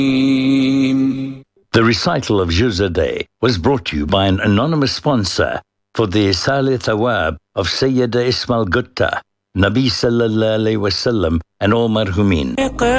The recital of Juz a Day was brought to you by an anonymous sponsor for the Isal Thawab of Sayyida Ismail Gutta, Nabi Sallallahu Alaihi Wasallam and all marhumin.